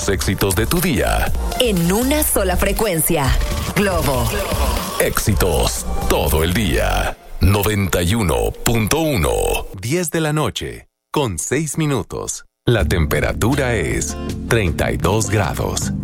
Los éxitos de tu día. En una sola frecuencia. Globo. Éxitos todo el día. 91.1. 10 de la noche, con 6 minutos. La temperatura es 32 grados.